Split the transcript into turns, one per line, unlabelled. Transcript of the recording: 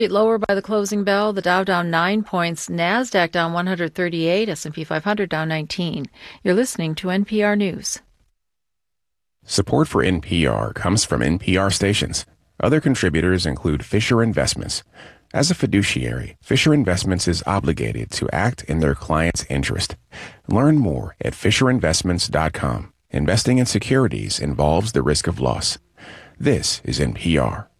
Lower by the closing bell, the Dow down 9 points, NASDAQ down 138, S&P 500 down 19. You're listening to NPR News.
Support for NPR comes from NPR stations. Other contributors include Fisher Investments. As a fiduciary, Fisher Investments is obligated to act in their client's interest. Learn more at FisherInvestments.com. Investing in securities involves the risk of loss. This is NPR.